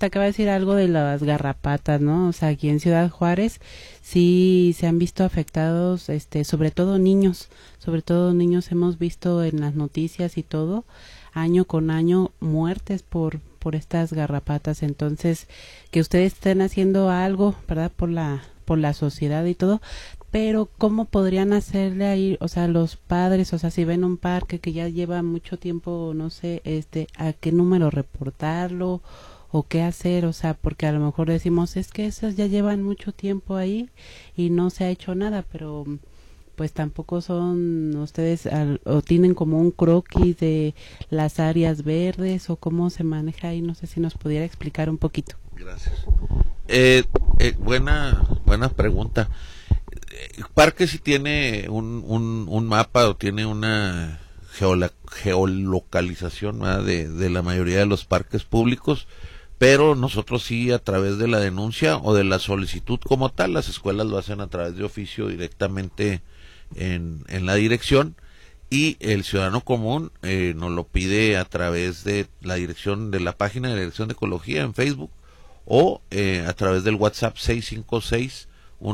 te acaba de decir algo de las garrapatas, ¿no? O sea, aquí en Ciudad Juárez sí se han visto afectados, sobre todo niños hemos visto en las noticias y todo, año con año muertes por estas garrapatas. Entonces, que ustedes estén haciendo algo, ¿verdad? Por la sociedad y todo, pero ¿cómo podrían hacerle ahí, o sea, los padres, o sea, si ven un parque que ya lleva mucho tiempo, no sé, a qué número reportarlo o qué hacer? O sea, porque a lo mejor decimos, es que esos ya llevan mucho tiempo ahí y no se ha hecho nada, pero pues tampoco son ustedes o tienen como un croquis de las áreas verdes o cómo se maneja ahí, no sé si nos pudiera explicar un poquito. Gracias. Buena pregunta. Parque sí tiene un mapa o tiene una geolocalización, ¿verdad? De la mayoría de los parques públicos, pero nosotros sí, a través de la denuncia o de la solicitud como tal, las escuelas lo hacen a través de oficio directamente en la dirección, y el ciudadano común nos lo pide a través de la dirección de la página de la Dirección de Ecología en Facebook, o a través del WhatsApp 656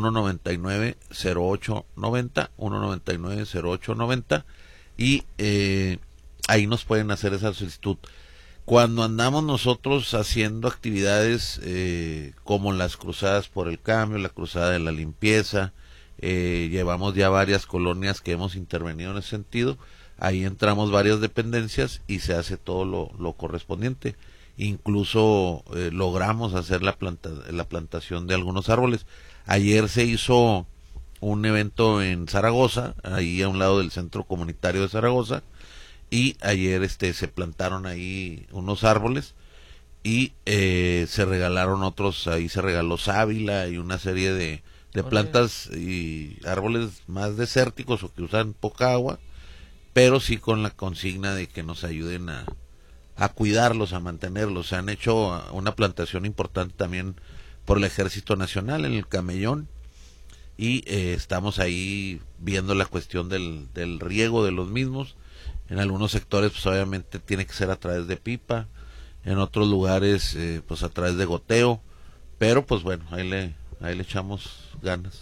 199-0890, 199-0890, y ahí nos pueden hacer esa solicitud. Cuando andamos nosotros haciendo actividades como las cruzadas por el cambio, la cruzada de la limpieza, llevamos ya varias colonias que hemos intervenido en ese sentido, ahí entramos varias dependencias y se hace todo lo correspondiente. Incluso logramos hacer la plantación de algunos árboles. Ayer se hizo un evento en Zaragoza, ahí a un lado del Centro Comunitario de Zaragoza, y ayer se plantaron ahí unos árboles y se regalaron otros, ahí se regaló sábila y una serie de plantas y árboles más desérticos o que usan poca agua, pero sí con la consigna de que nos ayuden a cuidarlos, a mantenerlos. Se han hecho una plantación importante también por el Ejército Nacional en el Camellón, y estamos ahí viendo la cuestión del riego de los mismos. En algunos sectores pues obviamente tiene que ser a través de pipa, en otros lugares pues a través de goteo, pero pues bueno, ahí le echamos ganas.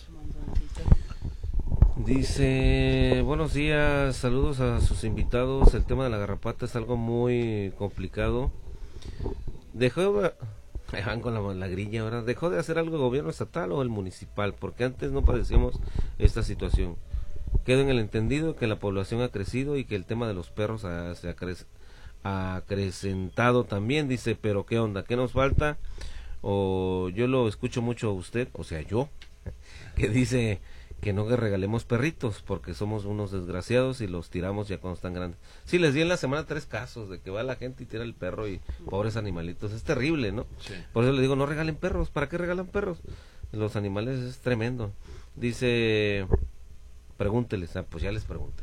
Dice, buenos días, saludos a sus invitados. El tema de la garrapata es algo muy complicado. Van con la grilla ahora. ¿Dejó de hacer algo el gobierno estatal o el municipal? Porque antes no padecíamos esta situación. Quedo en el entendido que la población ha crecido y que el tema de los perros se ha acrecentado también. Dice, pero ¿qué onda? ¿Qué nos falta? O yo lo escucho mucho a usted, o sea yo, que dice que no que regalemos perritos porque somos unos desgraciados y los tiramos ya cuando están grandes. Sí, les di en la semana 3 casos de que va la gente y tira el perro y pobres animalitos. Es terrible, ¿no? Sí. Por eso le digo, no regalen perros. ¿Para qué regalan perros? Los animales es tremendo. Dice, pregúnteles. Pues ya les pregunté.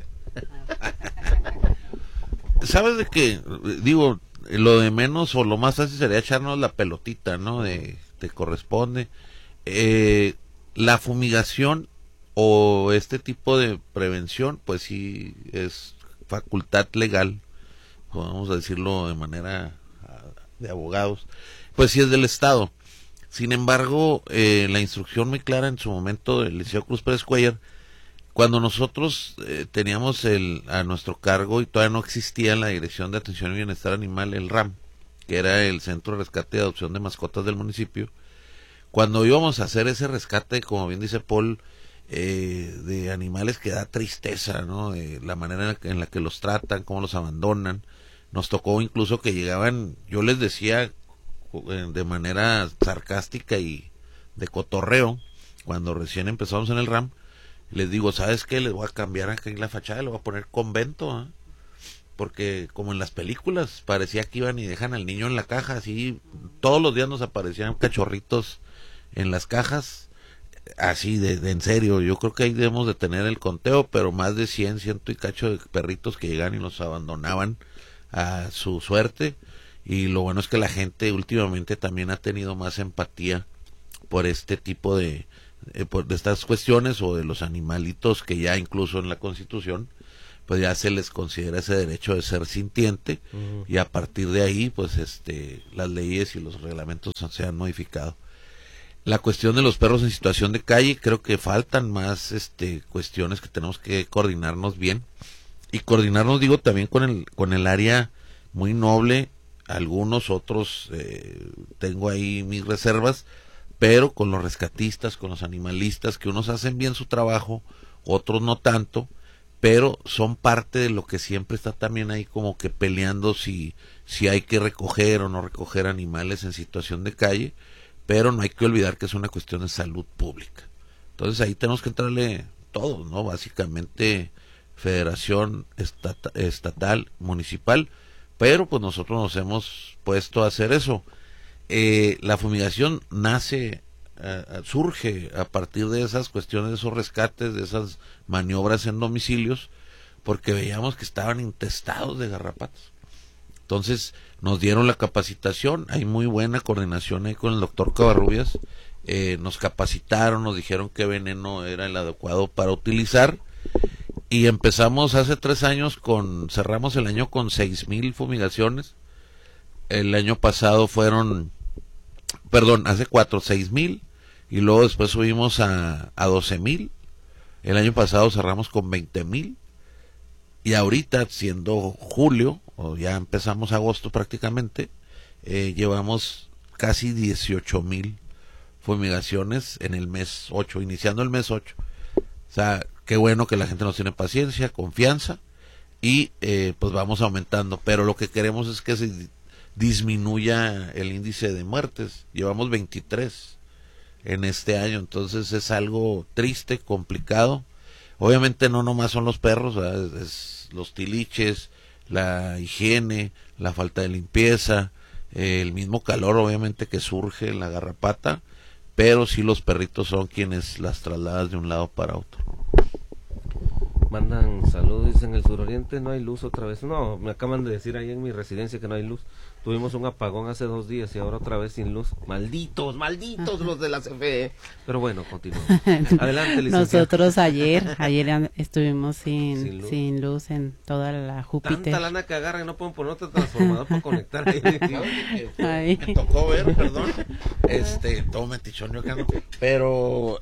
¿Sabes de qué? Digo, lo de menos o lo más fácil sería echarnos la pelotita, ¿no? Te corresponde. La fumigación o este tipo de prevención, pues sí es facultad legal, vamos a decirlo de manera de abogados, pues sí es del Estado. Sin embargo, la instrucción muy clara en su momento del Liceo Cruz Pérez Cuellar, cuando nosotros teníamos a nuestro cargo y todavía no existía la Dirección de Atención y Bienestar Animal, el RAM, que era el Centro de Rescate y Adopción de Mascotas del municipio, cuando íbamos a hacer ese rescate, como bien dice Paul, de animales que da tristeza, ¿no? La manera en la que los tratan, cómo los abandonan. Nos tocó incluso que llegaban, yo les decía de manera sarcástica y de cotorreo, cuando recién empezamos en el RAM, les digo, ¿sabes qué? Les voy a cambiar aquí la fachada, le voy a poner convento, ¿eh? Porque como en las películas parecía que iban y dejan al niño en la caja, así todos los días nos aparecían cachorritos en las cajas, así de en serio. Yo creo que ahí debemos de tener el conteo, pero más de 100 y cacho de perritos que llegan y los abandonaban a su suerte. Y lo bueno es que la gente últimamente también ha tenido más empatía por este tipo por estas cuestiones, o de los animalitos que ya incluso en la Constitución pues ya se les considera ese derecho de ser sintiente, y a partir de ahí pues las leyes y los reglamentos se han modificado. La cuestión de los perros en situación de calle, creo que faltan más cuestiones que tenemos que coordinarnos bien, y coordinarnos, digo, también con el área muy noble. Algunos otros tengo ahí mis reservas, pero con los rescatistas, con los animalistas, que unos hacen bien su trabajo, otros no tanto, pero son parte de lo que siempre está también ahí como que peleando si hay que recoger o no recoger animales en situación de calle, pero no hay que olvidar que es una cuestión de salud pública. Entonces ahí tenemos que entrarle todos, ¿no? Básicamente federación, estatal, municipal, pero pues nosotros nos hemos puesto a hacer eso. La fumigación surge a partir de esas cuestiones, de esos rescates, de esas maniobras en domicilios, porque veíamos que estaban intestados de garrapatas. Entonces nos dieron la capacitación, hay muy buena coordinación ahí con el doctor Cavarrubias, nos capacitaron, nos dijeron qué veneno era el adecuado para utilizar, y empezamos hace 3 años cerramos el año con 6,000 fumigaciones. El año pasado hace 6,000, y luego después subimos a 12,000. El año pasado cerramos con 20,000, y ahorita, siendo julio, o ya empezamos agosto prácticamente, llevamos casi 18,000 fumigaciones en el mes 8, iniciando el mes 8. O sea, qué bueno que la gente nos tiene paciencia, confianza, y pues vamos aumentando, pero lo que queremos es que se disminuya el índice de muertes. Llevamos 23 en este año, entonces es algo triste, complicado. Obviamente no nomás son los perros, ¿verdad? Es los tiliches, la higiene, la falta de limpieza, el mismo calor obviamente que surge en la garrapata, pero sí los perritos son quienes las trasladan de un lado para otro. Mandan saludos, dicen: el suroriente no hay luz otra vez. No, me acaban de decir ahí en mi residencia que no hay luz. Tuvimos un apagón hace 2 días y ahora otra vez sin luz. Malditos los de la CFE. Pero bueno, continuamos. Adelante, licenciado. Nosotros ayer estuvimos sin luz en toda la Júpiter. Tanta lana que agarran y no pueden poner otro transformador para conectar ahí. Me tocó ver, perdón. Todo metichón yo acá, ¿no? Pero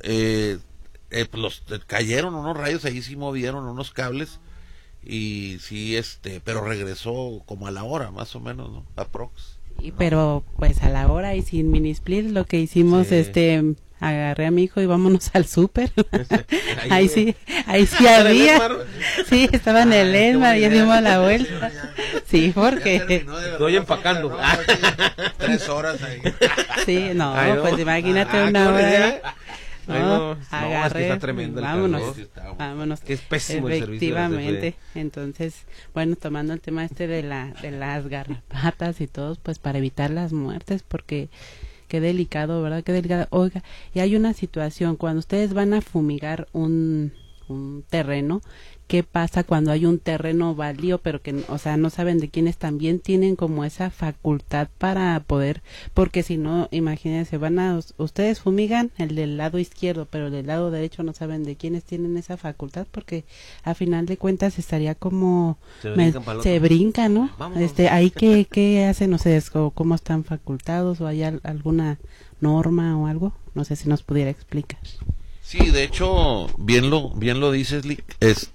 pues cayeron unos rayos, ahí sí movieron unos cables, y sí, pero regresó como a la hora, más o menos, ¿no? Aprox. Pero pues a la hora y sin minisplit, lo que hicimos, sí. Agarré a mi hijo y vámonos al súper. ahí sí había. Sí, estaba en el ESMA, ya dimos la vuelta. Sí, porque estoy empacando. 3 horas ahí. Sí, no, pues imagínate una hora. No, agarré, es que está tremendo vámonos. Que es pésimo el servicio. Efectivamente. Entonces, bueno, tomando el tema de las garrapatas y todo, pues para evitar las muertes, porque qué delicado, ¿verdad? Qué delicado. Oiga, y hay una situación, cuando ustedes van a fumigar un terreno, ¿qué pasa cuando hay un terreno baldío, pero que, o sea, no saben de quiénes? También tienen como esa facultad para poder, porque si no, imagínense, ustedes fumigan el del lado izquierdo, pero el del lado derecho no saben de quiénes tienen esa facultad, porque a final de cuentas estaría como se brinca, ¿no? Vámonos. Ahí qué hacen ustedes, o cómo están facultados, o hay alguna norma o algo, no sé si nos pudiera explicar. Sí, de hecho, bien lo dices, Lick.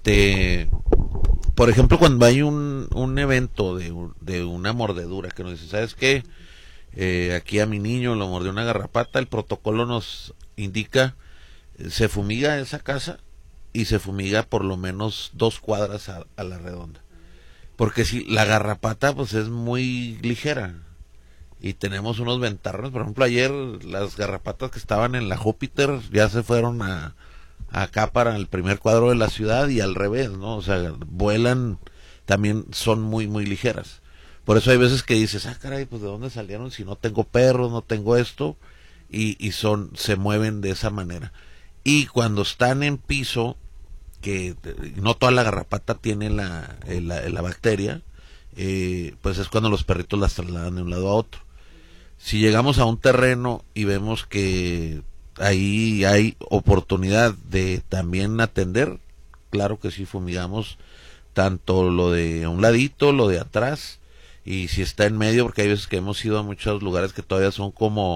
Por ejemplo, cuando hay un evento de una mordedura, que nos dice, ¿sabes qué? Aquí a mi niño lo mordió una garrapata, el protocolo nos indica, se fumiga esa casa, y se fumiga por lo menos 2 cuadras a la redonda. Porque si la garrapata pues es muy ligera, y tenemos unos ventarrones. Por ejemplo, ayer las garrapatas que estaban en la Júpiter ya se fueron acá para el primer cuadro de la ciudad, y al revés, ¿no? O sea, vuelan, también son muy, muy ligeras. Por eso hay veces que dices, caray, pues ¿de dónde salieron? Si no tengo perros, no tengo esto, y se mueven de esa manera. Y cuando están en piso, que no toda la garrapata tiene la bacteria, pues es cuando los perritos las trasladan de un lado a otro. Si llegamos a un terreno y vemos que ahí hay oportunidad de también atender, claro que sí, fumigamos tanto lo de un ladito, lo de atrás, y si está en medio, porque hay veces que hemos ido a muchos lugares que todavía son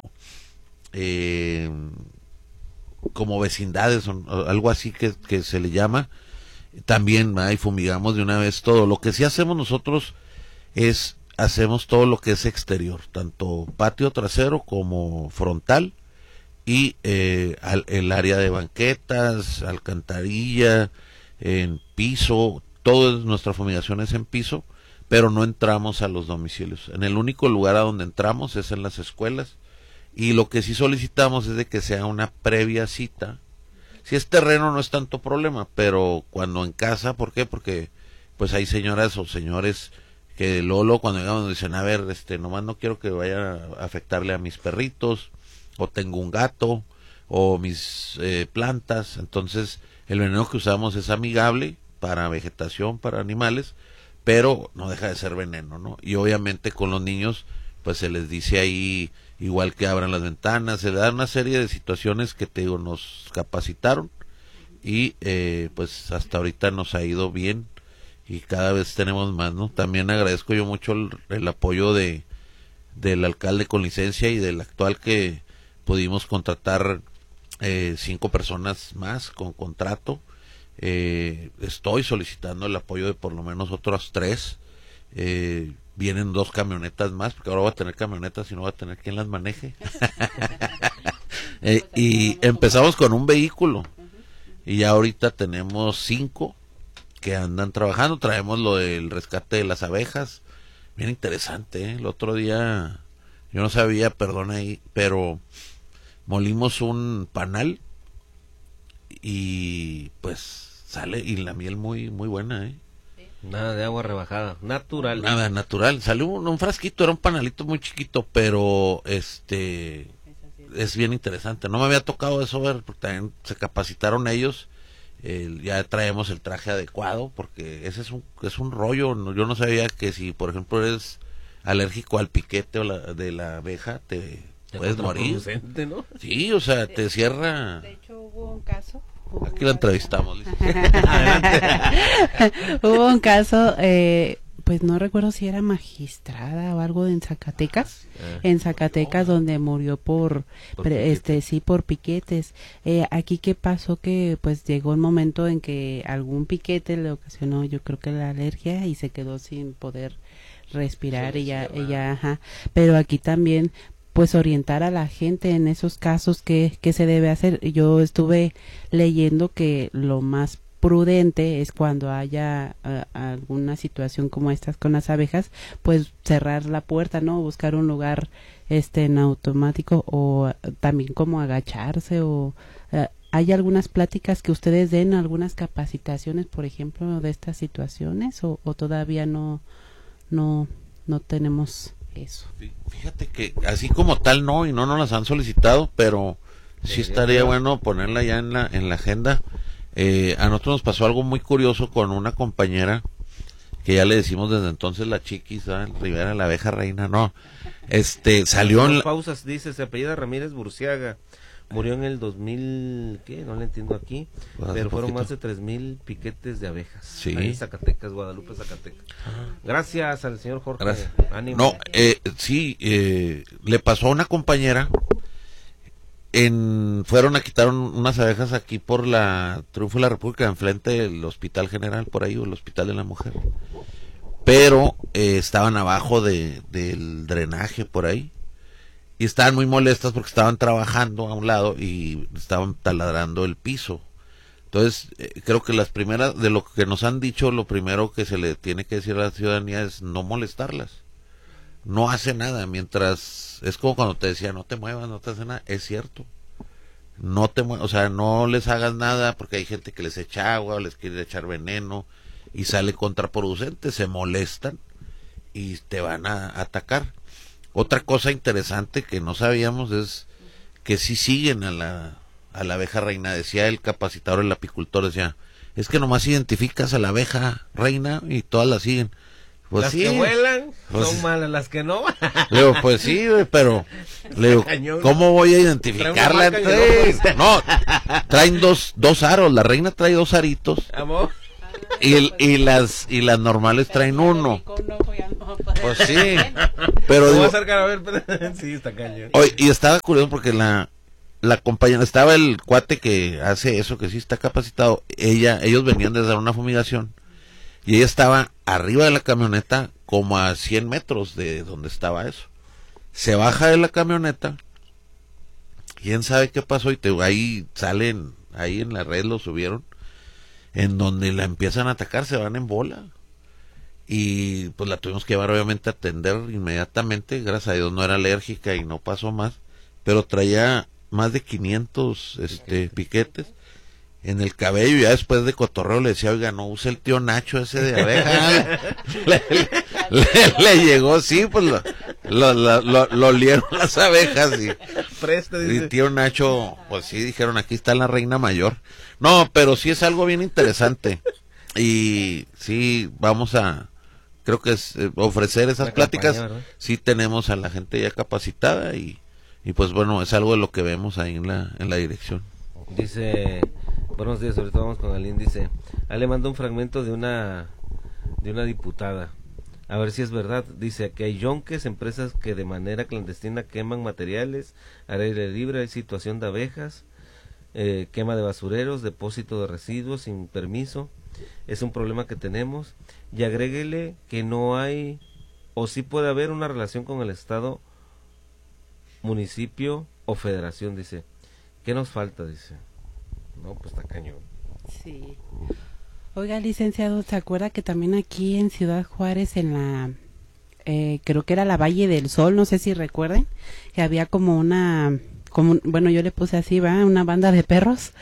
como vecindades, o algo así que se le llama, también ahí fumigamos de una vez todo. Lo que sí hacemos nosotros es, hacemos todo lo que es exterior, tanto patio trasero como frontal, y el área de banquetas, alcantarilla, en piso, toda nuestra fumigación es en piso, pero no entramos a los domicilios. En el único lugar a donde entramos es en las escuelas, y lo que sí solicitamos es de que sea una previa cita. Si es terreno no es tanto problema, pero cuando en casa, ¿por qué? Porque pues hay señoras o señores que Lolo cuando llegamos nos dicen, a ver, nomás no quiero que vaya a afectarle a mis perritos, o tengo un gato, o mis plantas. Entonces el veneno que usamos es amigable para vegetación, para animales, pero no deja de ser veneno, ¿no? Y obviamente con los niños pues se les dice ahí igual que abran las ventanas, se le da una serie de situaciones que te digo, nos capacitaron, y pues hasta ahorita nos ha ido bien y cada vez tenemos más, ¿no? También agradezco yo mucho el apoyo del alcalde con licencia y del actual, que pudimos contratar 5 personas más con contrato. Estoy solicitando el apoyo de por lo menos otras 3. Vienen 2 camionetas más, porque ahora voy a tener camionetas y no voy a tener quien las maneje. Y empezamos con un vehículo y ya ahorita tenemos 5 que andan trabajando. Traemos lo del rescate de las abejas, bien interesante, ¿eh? El otro día yo no sabía, perdón ahí, pero molimos un panal y pues sale, y la miel muy muy buena, ¿eh? Nada de agua rebajada, natural. Nada, natural. Salió un frasquito, era un panalito muy chiquito, pero es bien interesante. No me había tocado eso ver, porque también se capacitaron ellos. Ya traemos el traje adecuado, porque ese es un rollo. Yo no sabía que si, por ejemplo, eres alérgico al piquete de la abeja, te puedes morir. ¿No? Sí, o sea, te cierra. De hecho, hubo un caso. Aquí la entrevistamos, Liz. Hubo un caso, pues no recuerdo si era magistrada o algo en Zacatecas, donde murió por piquetes. Aquí qué pasó, que pues llegó un momento en que algún piquete le ocasionó, yo creo que la alergia, y se quedó sin poder respirar, y ella, ajá. Pero aquí también pues orientar a la gente en esos casos que se debe hacer. Yo estuve leyendo que lo más prudente es cuando haya alguna situación como estas con las abejas, pues cerrar la puerta, ¿no? Buscar un lugar en automático, o también como agacharse, o hay algunas pláticas que ustedes den, algunas capacitaciones, por ejemplo, de estas situaciones, o todavía no tenemos eso. Fíjate que así como tal no, y no nos las han solicitado, pero sí estaría bueno ponerla ya en la agenda. A nosotros nos pasó algo muy curioso con una compañera que ya le decimos desde entonces la Chiquis, Rivera, la abeja reina, no, salió en pausas, dice, se apellida Ramírez Burciaga, murió en el 2000, ¿qué? No le entiendo aquí, pues pero fueron más de 3,000 piquetes de abejas. Sí. Ahí en Zacatecas, Guadalupe, Zacatecas. Gracias al señor Jorge. Gracias. Ánimo. No, sí, le pasó a una compañera, fueron a quitar unas abejas aquí por la Triunfo de la República, enfrente del Hospital General, por ahí, o el Hospital de la Mujer. Pero estaban abajo del drenaje por ahí. Y estaban muy molestas porque estaban trabajando a un lado y estaban taladrando el piso. Entonces, creo que las primeras, de lo que nos han dicho, lo primero que se le tiene que decir a la ciudadanía es no molestarlas. No hace nada, mientras, es como cuando te decía, no te muevas, no te hace nada, es cierto. No te muevas, o sea, no les hagas nada, porque hay gente que les echa agua, o les quiere echar veneno, y sale contraproducente, se molestan, y te van a atacar. Otra cosa interesante que no sabíamos es que sí siguen a la abeja reina. Decía el capacitador, el apicultor, decía, es que nomás identificas a la abeja reina y todas la siguen. Pues las sí, que vuelan pues, son malas, las que no. Le digo, pues sí, pero le digo, ¿cómo voy a identificarla? No, traen dos aros, la reina trae 2 aritos. Amor. y las normales traen uno. Pues sí, pero ¿Cómo digo, vas a acercar a ver? Sí, está cañón. oye, y estaba curioso porque la compañera, estaba el cuate que hace eso, que sí está capacitado. Ellos venían de dar una fumigación y ella estaba arriba de la camioneta como a 100 metros de donde estaba eso. Se baja de la camioneta, quién sabe qué pasó, y ahí salen, ahí en la red lo subieron, en donde la empiezan a atacar, se van en bola. Y pues la tuvimos que llevar obviamente a atender inmediatamente, gracias a Dios no era alérgica y no pasó más, pero traía más de 500 piquetes en el cabello. Y ya después de cotorreo le decía, oiga, no use el tío Nacho ese de abeja. le llegó, sí, pues lo olieron las abejas y tío Nacho, pues sí, dijeron, aquí está la reina mayor. No, pero sí es algo bien interesante y sí, vamos a, creo que es ofrecer esas Una pláticas. campaña, Sí tenemos a la gente ya capacitada y pues bueno, es algo de lo que vemos ahí en la dirección. Dice, buenos días, ahorita vamos con Aline, dice, le manda un fragmento de una diputada, a ver si es verdad. Dice que hay yonques, empresas que de manera clandestina queman materiales al aire libre, hay situación de abejas, quema de basureros, depósito de residuos sin permiso, es un problema que tenemos. Y agréguele que no hay, o sí puede haber una relación con el Estado, municipio o federación. Dice, ¿qué nos falta? Dice, no, pues está cañón. Sí. Oiga, licenciado, ¿se acuerda que también aquí en Ciudad Juárez, en la, creo que era la Valle del Sol, no sé si recuerden, que había como bueno, yo le puse así, ¿va? Una banda de perros,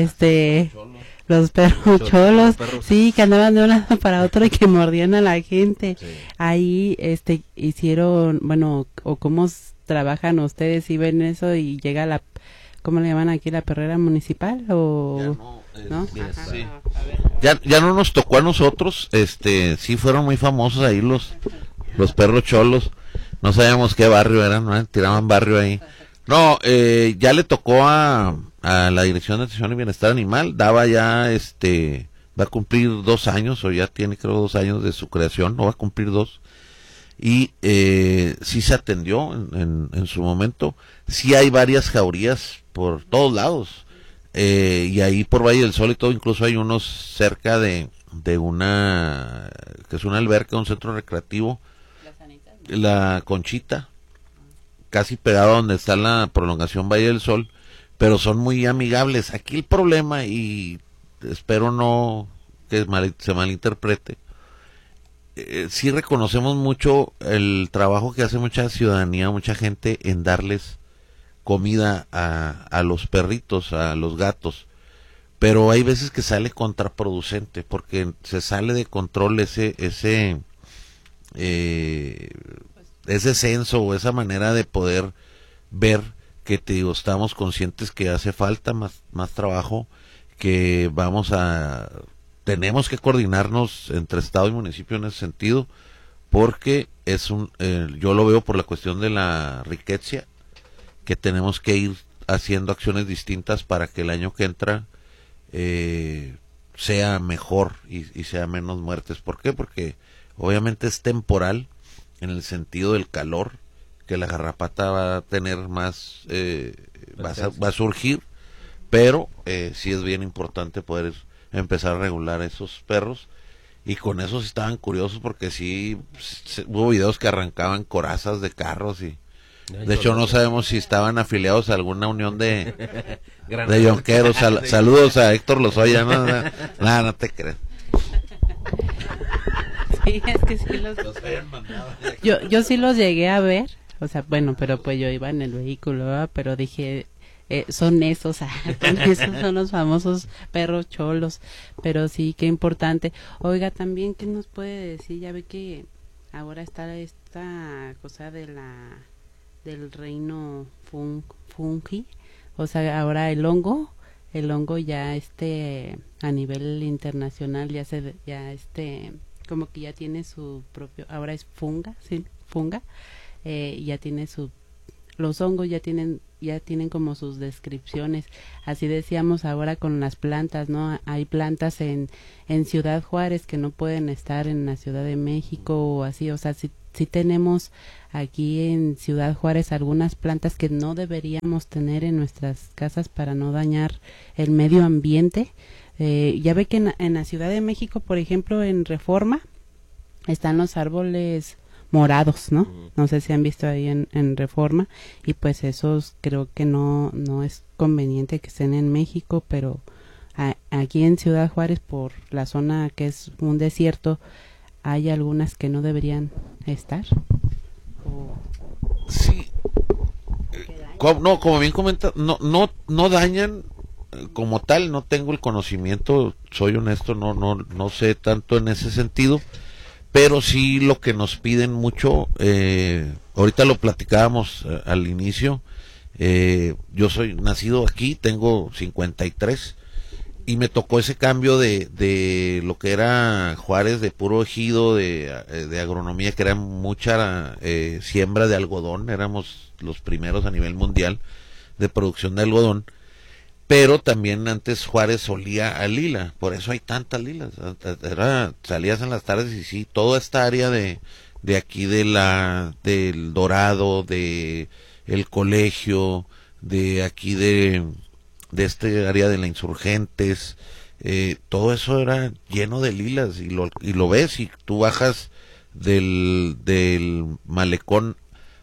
los perros cholos, sí, que andaban de un lado para otro y que mordían a la gente. Sí. Ahí, hicieron, bueno, o cómo trabajan ustedes, y ven eso y llega ¿cómo le llaman aquí? ¿La perrera municipal? O ¿no? Ajá. Sí. Ya no nos tocó a nosotros, sí fueron muy famosos ahí los perros cholos, no sabíamos qué barrio eran, ¿no? Tiraban barrio ahí. No, ya le tocó a la Dirección de Atención y Bienestar Animal, va a cumplir 2 años, o ya tiene creo 2 años de su creación, no va a cumplir 2, y sí se atendió en su momento. Sí hay varias jaurías por todos lados, y ahí por Valle del Sol y todo, incluso hay unos cerca de una, que es una alberca, un centro recreativo, la Conchita, casi pegado donde está la prolongación Valle del Sol, pero son muy amigables. Aquí el problema, y espero no que se malinterprete, sí reconocemos mucho el trabajo que hace mucha ciudadanía, mucha gente en darles comida a los perritos, a los gatos, pero hay veces que sale contraproducente porque se sale de control ese censo o esa manera de poder ver que estamos conscientes que hace falta más trabajo, que tenemos que coordinarnos entre Estado y municipio en ese sentido, porque yo lo veo por la cuestión de la riqueza, que tenemos que ir haciendo acciones distintas para que el año que entra sea mejor y sea menos muertes. ¿Por qué? Porque obviamente es temporal en el sentido del calor, que la garrapata va a tener más, va a surgir, pero sí es bien importante poder empezar a regular esos perros. Y con eso sí estaban curiosos porque sí hubo videos que arrancaban corazas de carros y de hecho no sabemos si estaban afiliados a alguna unión de yonqueros. Saludos a Héctor Lozoya, no te crees. Sí, es que sí yo sí los llegué a ver, o sea, bueno, pero pues yo iba en el vehículo, ¿verdad? Pero dije, son esos son los famosos perros cholos, pero sí, qué importante. Oiga, también, ¿qué nos puede decir? Ya ve que ahora está esta cosa del reino fungi, o sea, ahora el hongo ya a nivel internacional como que ya tiene su propio, ahora es funga, sí, funga, ya tiene los hongos ya tienen ya tienen como sus descripciones. Así decíamos ahora con las plantas, ¿no? Hay plantas en Ciudad Juárez que no pueden estar en la Ciudad de México o así, o sea, sí tenemos aquí en Ciudad Juárez algunas plantas que no deberíamos tener en nuestras casas para no dañar el medio ambiente. Ya ve que en la Ciudad de México, por ejemplo, en Reforma, están los árboles morados, ¿no? No sé si han visto ahí en Reforma, y pues esos creo que no es conveniente que estén en México, pero aquí en Ciudad Juárez, por la zona que es un desierto, hay algunas que no deberían estar. Sí. Como bien comenta, no dañan como tal, no tengo el conocimiento, soy honesto, no sé tanto en ese sentido, pero sí lo que nos piden mucho, ahorita lo platicábamos al inicio, yo soy nacido aquí, tengo 53 y me tocó ese cambio de lo que era Juárez, de puro ejido, de agronomía, que era mucha siembra de algodón, éramos los primeros a nivel mundial de producción de algodón, pero también antes Juárez olía a lila, por eso hay tantas lilas. Salías en las tardes y sí, toda esta área de aquí del Dorado, de el colegio, de aquí de este área de la Insurgentes, todo eso era lleno de lilas, y lo ves, y tú bajas del malecón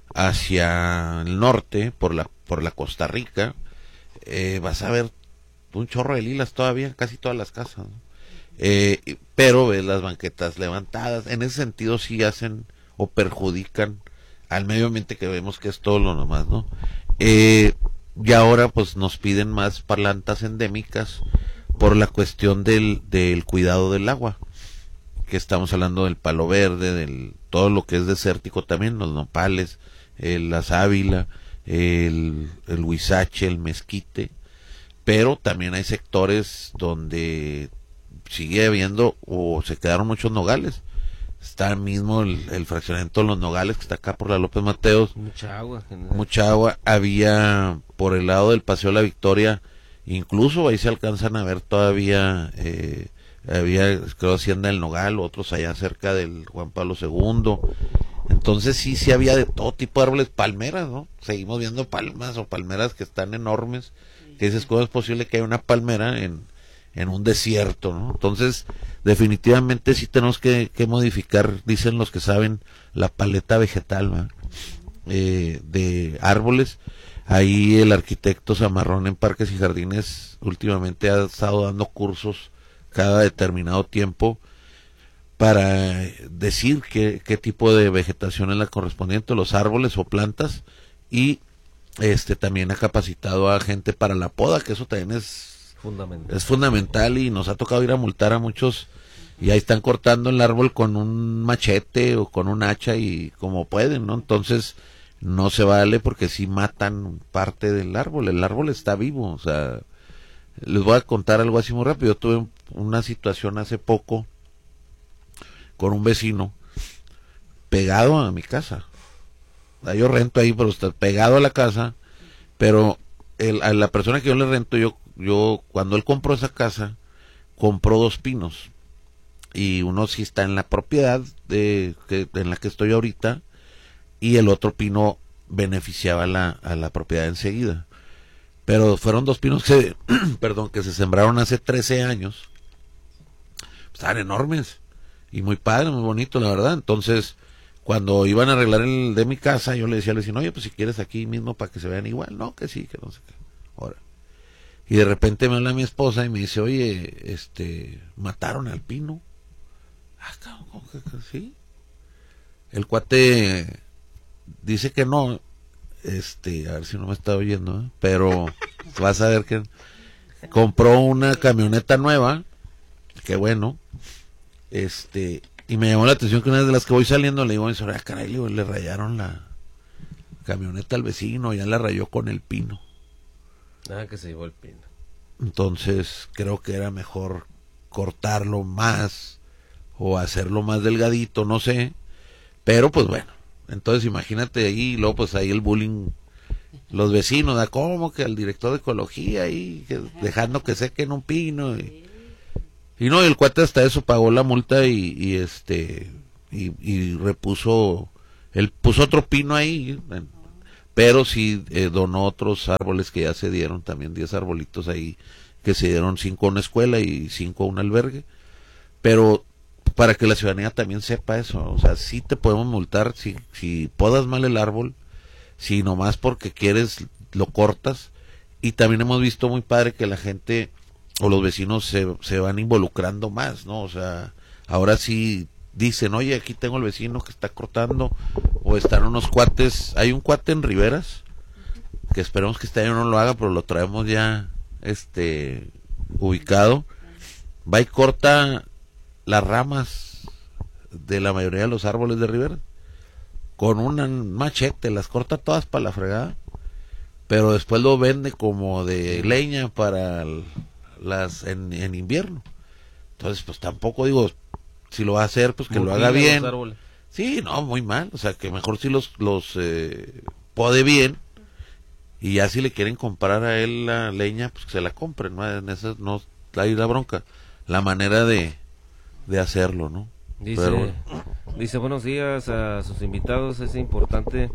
hacia el norte por la Costa Rica, vas a ver un chorro de lilas todavía, casi todas las casas, ¿no? Pero ves las banquetas levantadas, en ese sentido sí hacen o perjudican al medio ambiente, que vemos que es todo lo nomás, ¿no? Y ahora pues nos piden más plantas endémicas por la cuestión del cuidado del agua, que estamos hablando del palo verde, todo lo que es desértico también, los nopales, la sábila, el huizache, el mezquite, pero también hay sectores donde sigue habiendo o se quedaron muchos nogales. Está mismo el fraccionamiento de los Nogales, que está acá por la López Mateos, mucha agua. Había por el lado del Paseo de la Victoria, incluso ahí se alcanzan a ver todavía, había, creo, Hacienda del Nogal, otros allá cerca del Juan Pablo II. Entonces sí había de todo tipo de árboles, palmeras, ¿no? Seguimos viendo palmas o palmeras que están enormes, que dices, ¿cómo es posible que haya una palmera en un desierto, ¿no? Entonces, definitivamente sí tenemos que modificar, dicen los que saben, la paleta vegetal, ¿no? De árboles. Ahí el arquitecto Zamarrón en Parques y Jardines últimamente ha estado dando cursos cada determinado tiempo para decir qué tipo de vegetación es la correspondiente, los árboles o plantas, y también ha capacitado a gente para la poda, que eso también es fundamental, y nos ha tocado ir a multar a muchos, y ahí están cortando el árbol con un machete o con un hacha y como pueden, ¿no? Entonces no se vale, porque si matan parte del árbol, el árbol está vivo. O sea, les voy a contar algo así muy rápido. Yo tuve una situación hace poco con un vecino pegado a mi casa. Yo rento ahí, pero está pegado a la casa, pero a la persona que yo le rento, yo cuando él compró esa casa, compró 2 pinos, y uno sí está en la propiedad en la que estoy ahorita, y el otro pino beneficiaba a la propiedad enseguida. Pero fueron 2 pinos que se sembraron hace 13 años. Estaban enormes y muy padre, muy bonito, la verdad. Entonces, cuando iban a arreglar el de mi casa, yo le decía al vecino, oye, pues si quieres aquí mismo para que se vean igual. No, que sí, que no sé qué. Ahora. Y de repente me habla mi esposa y me dice, oye, mataron al pino. ¿Cómo que sí? El cuate dice que no, a ver si no me está oyendo, ¿eh? Pero vas a ver que compró una camioneta nueva, que bueno, y me llamó la atención que una vez de las que voy saliendo le digo, caray, le rayaron la camioneta al vecino, ya la rayó con el pino. Que se llevó el pino. Entonces creo que era mejor cortarlo más o hacerlo más delgadito, no sé, pero pues bueno. Entonces imagínate ahí, luego pues ahí el bullying los vecinos, ¿da? ¿Cómo que al director de ecología ahí, dejando que sequen un pino? Y no, y el cuate hasta eso pagó la multa y repuso, él puso otro pino ahí, pero sí donó otros árboles que ya se dieron, también 10 arbolitos ahí, que se dieron 5 a una escuela y 5 a un albergue, pero para que la ciudadanía también sepa eso, o sea, sí te podemos multar si podas mal el árbol, si nomás porque quieres lo cortas, y también hemos visto muy padre que la gente o los vecinos se van involucrando más, ¿no? O sea, ahora sí dicen, oye, aquí tengo el vecino que está cortando, o están unos cuates, hay un cuate en Riveras, que esperemos que este año no lo haga, pero lo traemos ya, ubicado, va y corta las ramas de la mayoría de los árboles de Riveras, con un machete, las corta todas para la fregada, pero después lo vende como de leña para en invierno. Entonces, pues tampoco digo, si lo va a hacer, pues que lo haga bien. Sí, no, muy mal, o sea, que mejor si los pode bien, y ya si le quieren comprar a él la leña, pues que se la compren, ¿no? En esas no hay la bronca, la manera de hacerlo, ¿no? Dice buenos días a sus invitados, es importante.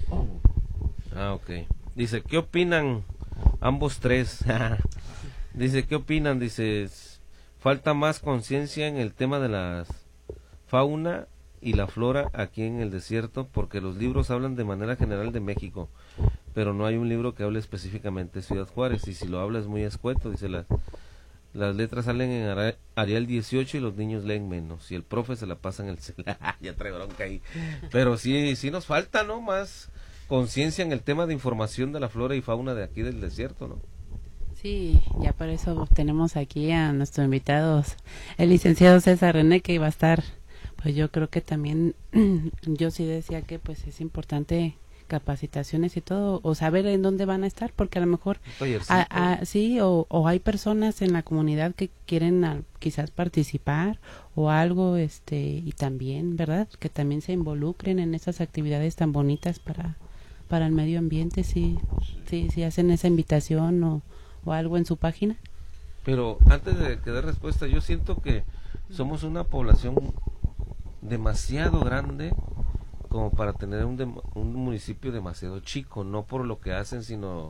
Ok. Dice, ¿qué opinan ambos tres? Dice, ¿qué opinan? Dice, falta más conciencia en el tema de la fauna y la flora aquí en el desierto, porque los libros hablan de manera general de México, pero no hay un libro que hable específicamente de Ciudad Juárez, y si lo habla es muy escueto. Dice, las letras salen en Arial 18 y los niños leen menos, y el profe se la pasa en el celular. Ya trae bronca ahí. Pero sí nos falta, ¿no? Más conciencia en el tema de información de la flora y fauna de aquí del desierto, ¿no? Sí, ya por eso tenemos aquí a nuestros invitados, el licenciado César René, que va a estar, pues yo creo que también, yo sí decía que pues es importante capacitaciones y todo, o saber en dónde van a estar, porque a lo mejor sí, o hay personas en la comunidad que quieren quizás participar o algo, y también, ¿verdad? Que también se involucren en esas actividades tan bonitas para el medio ambiente, sí hacen esa invitación o algo en su página. Pero antes de que dé respuesta, yo siento que somos una población demasiado grande como para tener un municipio demasiado chico, no por lo que hacen, sino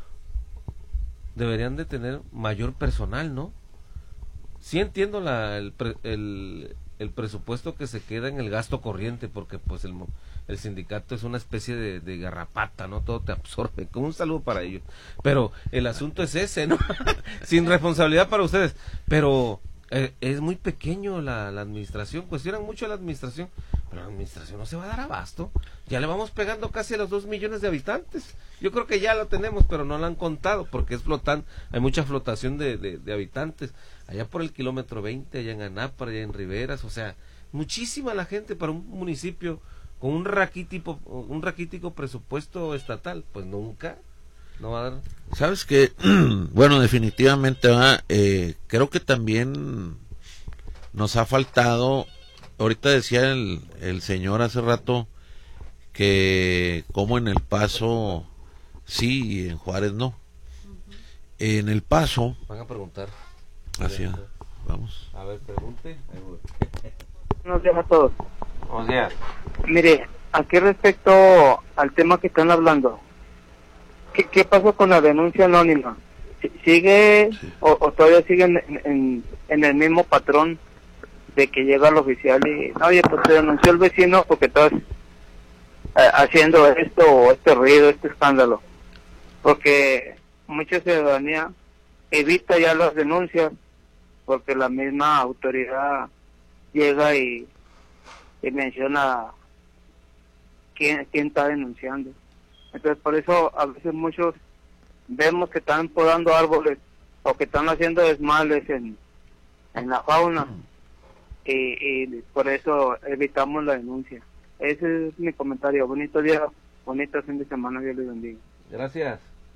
deberían de tener mayor personal, ¿no? Sí entiendo el presupuesto que se queda en el gasto corriente, porque pues el sindicato es una especie de garrapata, ¿no? Todo te absorbe. Con un saludo para ellos. Pero el asunto es ese, ¿no? Sin responsabilidad para ustedes. Pero es muy pequeño la administración. Cuestionan mucho la administración. Pero la administración no se va a dar abasto. Ya le vamos pegando casi a los 2 millones de habitantes. Yo creo que ya lo tenemos, pero no lo han contado, porque es flotante. Hay mucha flotación de habitantes. Allá por el kilómetro 20, allá en Anápara, allá en Riveras. O sea, muchísima la gente para un municipio con un raquítico presupuesto estatal, pues nunca no va a dar. Sabes que bueno, definitivamente creo que también nos ha faltado, ahorita decía el señor hace rato que como en El Paso sí y en Juárez no. En El Paso van a preguntar así, vamos a ver, pregunte. Buenos días a todos. Buenos días. Mire, aquí respecto al tema que están hablando, ¿qué pasó con la denuncia anónima? ¿Sigue sí, o todavía siguen en el mismo patrón de que llega el oficial y, oye, pues te denunció el vecino porque estás haciendo esto o este ruido, este escándalo? Porque mucha ciudadanía evita ya las denuncias porque la misma autoridad llega y menciona quién está denunciando. Entonces por eso a veces muchos vemos que están podando árboles o que están haciendo desmales en la fauna y por eso evitamos la denuncia. Ese es mi comentario. Bonito día, bonito fin de semana, Dios les bendiga. Gracias.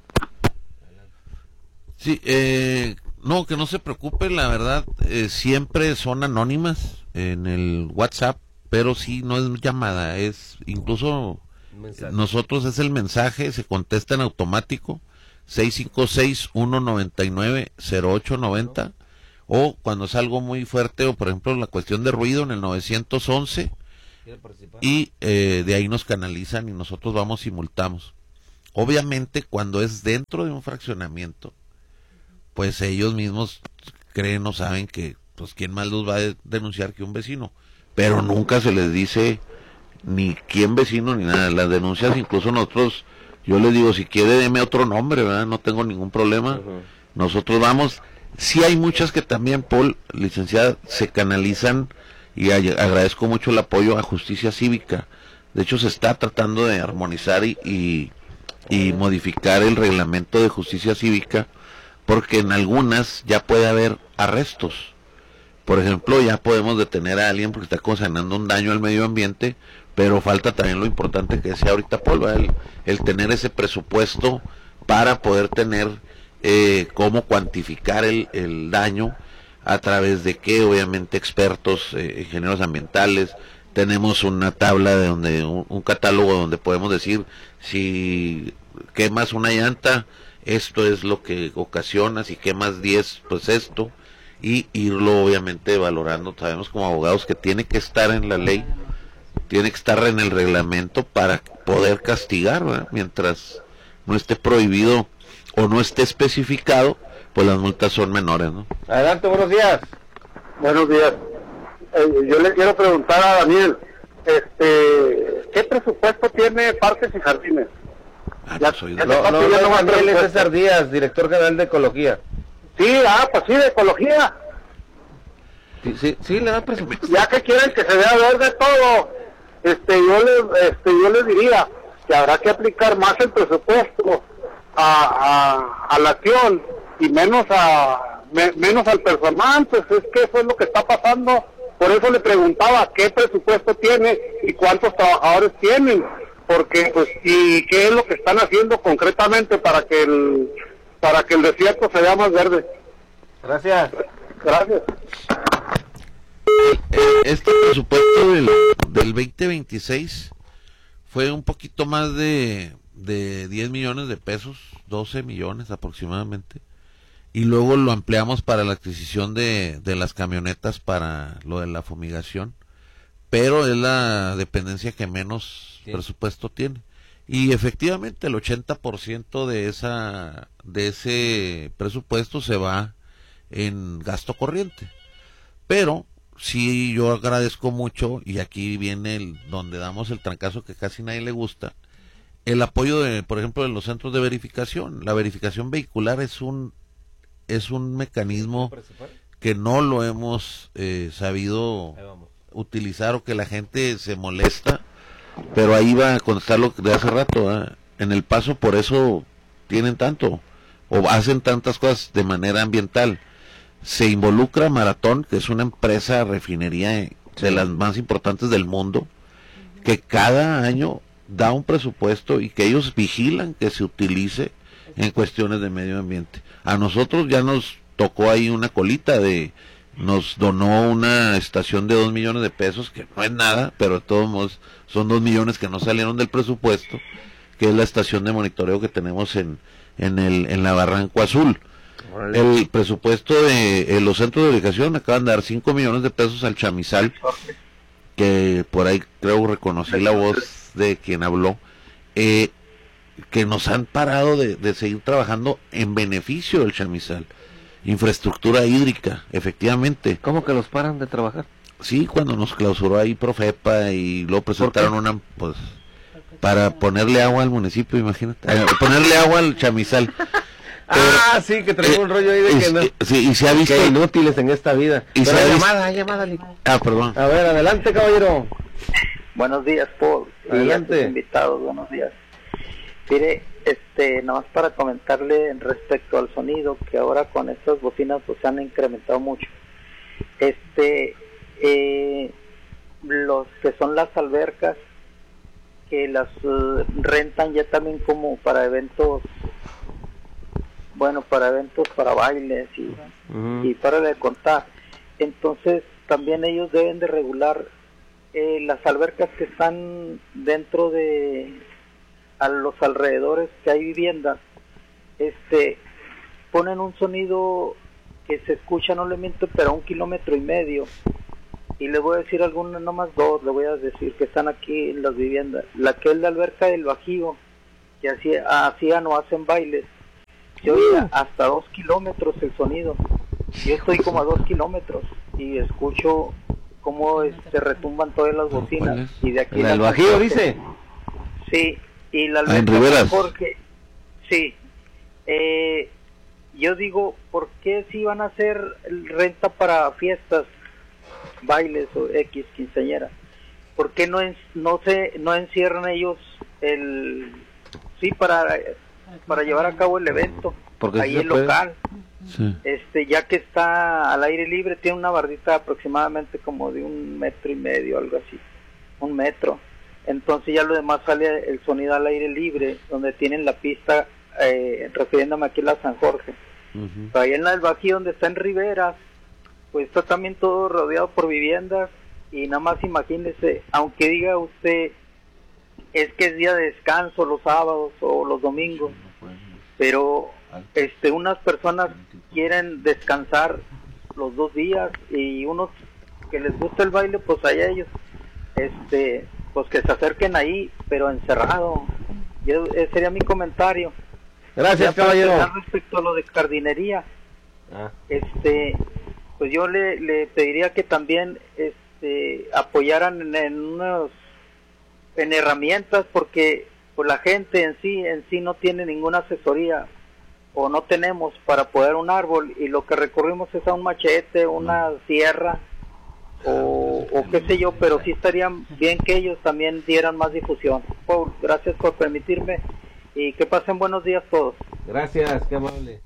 Sí, no, que no se preocupe, la verdad, siempre son anónimas en el WhatsApp, pero sí no es llamada, es incluso nosotros es el mensaje, se contesta en automático, 656-199-0890, o cuando es algo muy fuerte, o por ejemplo la cuestión de ruido en el 911, y de ahí nos canalizan y nosotros vamos y multamos. Obviamente cuando es dentro de un fraccionamiento, pues ellos mismos creen o saben que pues quién más los va a denunciar que un vecino, pero nunca se les dice ni quién vecino ni nada. Las denuncias incluso nosotros, yo les digo, si quiere deme otro nombre, ¿verdad? No tengo ningún problema. Nosotros vamos, sí hay muchas que también, Paul, licenciada, se canalizan, y agradezco mucho el apoyo a Justicia Cívica. De hecho se está tratando de armonizar y modificar el reglamento de Justicia Cívica, porque en algunas ya puede haber arrestos. Por ejemplo, ya podemos detener a alguien porque está ocasionando un daño al medio ambiente, pero falta también lo importante que decía ahorita Paul, el tener ese presupuesto para poder tener cómo cuantificar el daño, a través de que obviamente expertos, ingenieros ambientales, tenemos una tabla de donde un catálogo donde podemos decir si quemas una llanta, esto es lo que ocasiona, si quemas 10, pues esto, y irlo obviamente valorando. Sabemos como abogados que tiene que estar en la ley, tiene que estar en el reglamento para poder castigar, ¿verdad? Mientras no esté prohibido o no esté especificado, pues las multas son menores, ¿no? Adelante, buenos días. Buenos días. Yo le quiero preguntar a Daniel, ¿qué presupuesto tiene Parques y Jardines? Pues soy No, Daniel es César Díaz, director general de Ecología. Sí, pues sí, de Ecología. Sí, le da presupuesto. Ya que quieren que se vea verde todo, yo les diría que habrá que aplicar más el presupuesto a la acción y menos al personal. Pues es que eso es lo que está pasando. Por eso le preguntaba qué presupuesto tiene y cuántos trabajadores tienen, porque pues y qué es lo que están haciendo concretamente para que el desierto se vea más verde. Gracias. Este presupuesto del 2026 fue un poquito más de 10 millones de pesos, 12 millones aproximadamente, y luego lo ampliamos para la adquisición de las camionetas para lo de la fumigación, pero es la dependencia que menos presupuesto tiene, y efectivamente el 80% de ese presupuesto se va en gasto corriente. Pero sí, yo agradezco mucho, y aquí viene donde damos el trancazo que casi nadie le gusta, el apoyo por ejemplo, de los centros de verificación. La verificación vehicular es un mecanismo que no lo hemos sabido utilizar, o que la gente se molesta, pero ahí va a contestar lo de hace rato, ¿eh? En El Paso por eso tienen tanto, o hacen tantas cosas de manera ambiental. Se involucra Maratón, que es una empresa refinería de las más importantes del mundo, que cada año da un presupuesto y que ellos vigilan que se utilice en cuestiones de medio ambiente. A nosotros ya nos tocó ahí una colita nos donó una estación de 2 millones de pesos, que no es nada, pero de todos modos son 2 millones que no salieron del presupuesto, que es la estación de monitoreo que tenemos en la Barranco Azul. El presupuesto de los centros de verificación acaban de dar 5 millones de pesos al Chamizal, que por ahí creo reconocí la voz de quien habló, que nos han parado de seguir trabajando en beneficio del Chamizal. Infraestructura hídrica, efectivamente. ¿Cómo que los paran de trabajar? Sí, cuando nos clausuró ahí Profepa y luego presentaron pues para ponerle agua al municipio, imagínate, ponerle agua al Chamizal. Pero, sí, que traemos un rollo ahí de que no. Sí, y se ha visto que inútiles en esta vida. Y pero se llamada. Perdón. A ver, adelante, caballero. Buenos días, Paul. Adelante. Invitados, buenos días. Mire, nomás para comentarle respecto al sonido, que ahora con estas bocinas pues se han incrementado mucho. Los que son las albercas, que las rentan ya también como para eventos, para bailes y para de contar. Entonces también ellos deben de regular las albercas que están dentro de a los alrededores que hay viviendas, ponen un sonido que se escucha, no le miento, pero a 1,5 kilómetros. Y le voy a decir algunas, nomás dos, le voy a decir que están aquí en las viviendas. La que es la alberca del Bajío, que hacían o hacen bailes, se oye hasta 2 kilómetros el sonido. Yo estoy como a 2 kilómetros y escucho cómo retumban todas las bocinas. Y de aquí ¿En el Bajío, dice? Sí, y la en Riberas. Jorge, sí. Yo digo, ¿por qué si van a hacer renta para fiestas, bailes o X quinceañera? ¿Por qué no encierran ellos para llevar a cabo el evento? Porque ahí sí el local. Sí. Ya que está al aire libre, tiene una bardita aproximadamente como de 1,5 metros, algo así, 1 metro. Entonces ya lo demás sale el sonido al aire libre, donde tienen la pista, refiriéndome aquí a la San Jorge. Uh-huh. Ahí en el Bajío, donde está en Riberas, pues está también todo rodeado por viviendas, y nada más imagínese, aunque diga usted, es que es día de descanso los sábados o los domingos, pero unas personas quieren descansar los 2 días, y unos que les gusta el baile, pues allá ellos, pues que se acerquen ahí, pero encerrado. Ese sería mi comentario. Gracias, ya, caballero. Respecto a lo de jardinería, pues yo le pediría que también apoyaran en herramientas, porque pues la gente en sí no tiene ninguna asesoría, o no tenemos para podar un árbol, y lo que recurrimos es a un machete, una sierra, o qué sé yo, pero sí estaría bien que ellos también dieran más difusión. Paul, gracias por permitirme, y que pasen buenos días todos. Gracias, qué amable.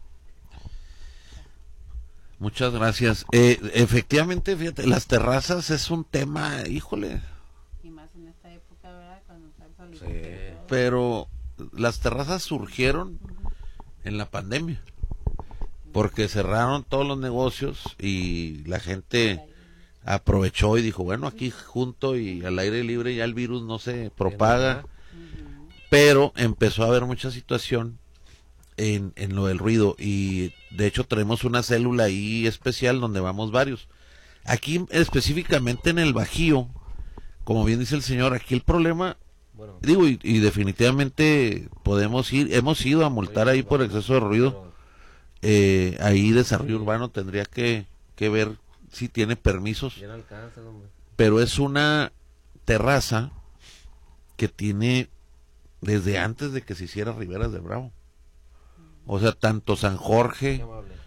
Muchas gracias. Efectivamente, fíjate, las terrazas es un tema, híjole. Y más en esta época, ¿verdad? Cuando está el solito. Sí. Pero las terrazas surgieron en la pandemia, porque cerraron todos los negocios y la gente aprovechó y dijo, bueno, aquí junto y al aire libre ya el virus no se propaga. Pero empezó a haber mucha situación en lo del ruido, y de hecho tenemos una célula ahí especial donde vamos varios. Aquí específicamente en el Bajío, como bien dice el señor, aquí el problema, digo, y definitivamente hemos ido a multar ahí por exceso de ruido. Ahí Desarrollo Urbano tendría que ver si tiene permisos, pero es una terraza que tiene desde antes de que se hiciera Riberas del Bravo. O sea, tanto San Jorge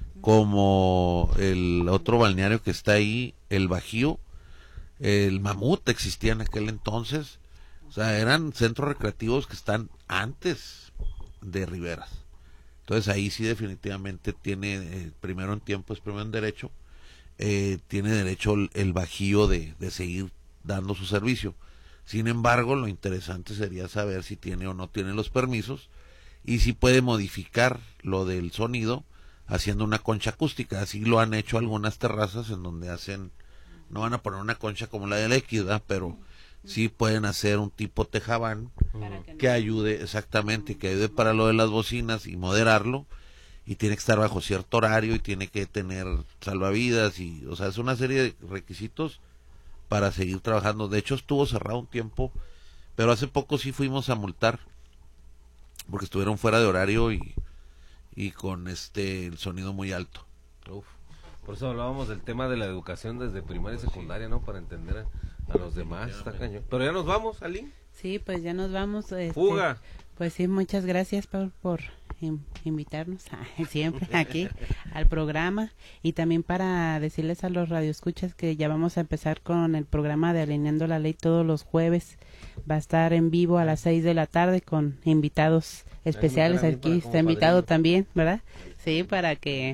como el otro balneario que está ahí, el Bajío, el Mamut existía en aquel entonces. O sea, eran centros recreativos que están antes de Riberas. Entonces ahí sí definitivamente tiene, primero en tiempo es primero en derecho, tiene derecho el Bajío de seguir dando su servicio. Sin embargo, lo interesante sería saber si tiene o no tiene los permisos, y si puede modificar lo del sonido haciendo una concha acústica. Así lo han hecho algunas terrazas en donde no van a poner una concha como la de la Equidad, pero sí pueden hacer un tipo tejabán que ayude, exactamente, que ayude para lo de las bocinas y moderarlo, y tiene que estar bajo cierto horario y tiene que tener salvavidas, y o sea, es una serie de requisitos para seguir trabajando. De hecho estuvo cerrado un tiempo, pero hace poco sí fuimos a multar porque estuvieron fuera de horario y con el sonido muy alto. Uf. Por eso hablábamos del tema de la educación desde primaria y secundaria, ¿no? Para entender a los demás, está cañón. Pero ya nos vamos, Aline. Sí, pues ya nos vamos. Fuga. Pues sí, muchas gracias por invitarnos siempre aquí al programa, y también para decirles a los radioescuchas que ya vamos a empezar con el programa de Alineando la Ley todos los jueves. Va a estar en vivo a las 6 de la tarde con invitados especiales. Aquí está invitado también, ¿verdad? Sí, para que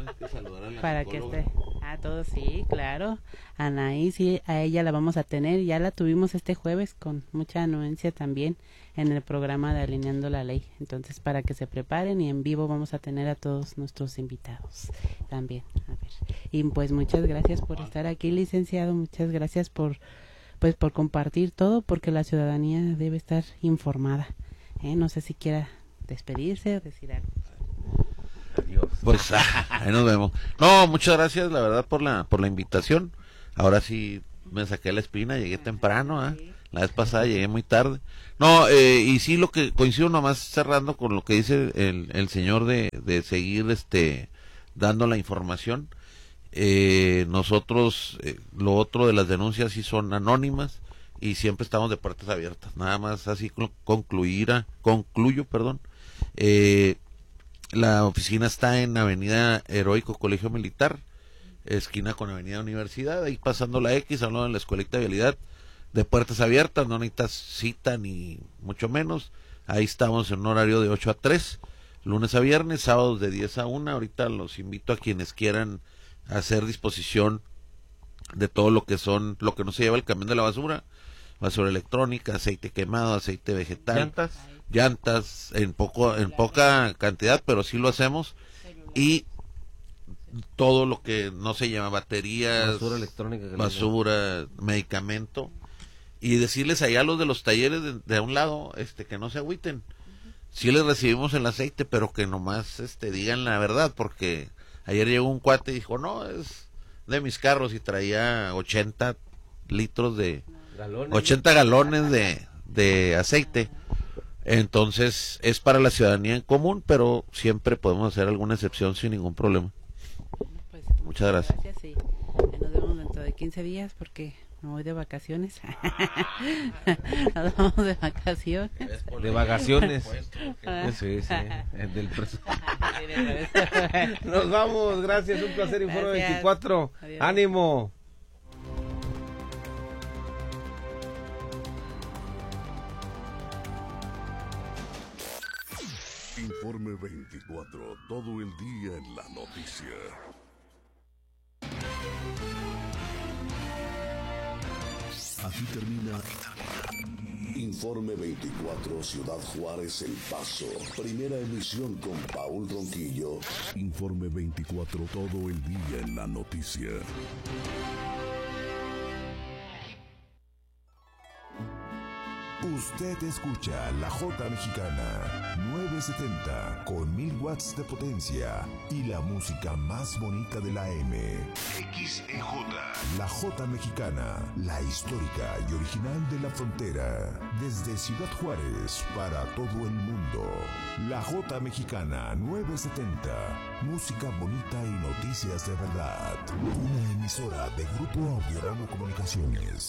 esté a todos, sí, claro. Anaí, sí, a ella la vamos a tener, ya la tuvimos este jueves con mucha anuencia también en el programa de Alineando la Ley. Entonces, para que se preparen, y en vivo vamos a tener a todos nuestros invitados también. A ver. Y pues muchas gracias por estar aquí, licenciado, muchas gracias por pues por compartir todo, porque la ciudadanía debe estar informada. No sé si quiera despedirse o decir algo. Pues ahí nos vemos. No, muchas gracias, la verdad, por la invitación. Ahora sí me saqué la espina, llegué temprano, la vez pasada llegué muy tarde. No, y sí, lo que coincido, nomás cerrando con lo que dice el señor de seguir dando la información. Nosotros, lo otro de las denuncias sí son anónimas y siempre estamos de puertas abiertas. Nada más así concluyo, la oficina está en Avenida Heroico Colegio Militar, esquina con Avenida Universidad, ahí pasando la X, hablando de la Escuelita de Vialidad, de puertas abiertas, no necesitas cita ni mucho menos. Ahí estamos en un horario de 8 a 3, lunes a viernes, sábados de 10 a 1. Ahorita los invito a quienes quieran hacer disposición de todo lo que no se lleva el camión de la basura electrónica, aceite quemado, aceite vegetal, llantas en poca cantidad, pero sí lo hacemos, y todo lo que no se llama baterías, basura electrónica, medicamento, y decirles allá a los de los talleres de un lado, que no se agüiten, sí les recibimos el aceite, pero que nomás digan la verdad, porque ayer llegó un cuate y dijo, no, es de mis carros, y traía 80 litros de 80 galones de aceite. Entonces es para la ciudadanía en común, pero siempre podemos hacer alguna excepción sin ningún problema. Pues, muchas gracias. Sí. Nos vemos dentro de 15 días porque me voy de vacaciones. Nos vamos de vacaciones. De vacaciones. Sí, del Nos vamos, gracias, un placer, Informe 24. Adiós. Ánimo. Informe 24, todo el día en la noticia. Aquí termina Informe 24, Ciudad Juárez, El Paso. Primera emisión con Paul Ronquillo. Informe 24, todo el día en la noticia. Usted escucha la J Mexicana 970 con 1000 watts de potencia y la música más bonita de la M. XEJ. La J Mexicana, la histórica y original de la frontera. Desde Ciudad Juárez para todo el mundo. La J Mexicana 970. Música bonita y noticias de verdad. Una emisora de Grupo Audiorama Comunicaciones.